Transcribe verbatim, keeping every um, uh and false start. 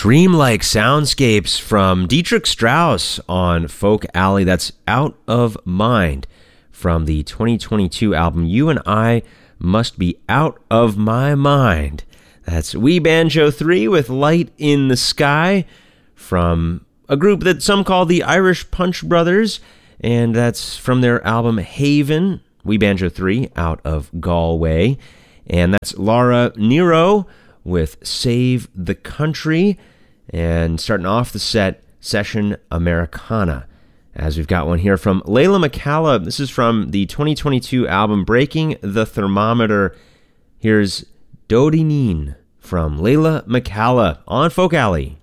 dreamlike soundscapes from Dietrich Strauss on Folk Alley. That's Out of Mind from the twenty twenty-two album You and I Must Be Out of My Mind. That's We Banjo three with Light in the Sky from a group that some call the Irish Punch Brothers, and that's from their album Haven, We Banjo three, out of Galway. And that's Laura Nero with Save the Country, and starting off the set, Session Americana, as we've got one here from Layla McCalla. This is from the twenty twenty-two album Breaking the Thermometer. Here's Dodineen from Layla McCalla on Folk Alley.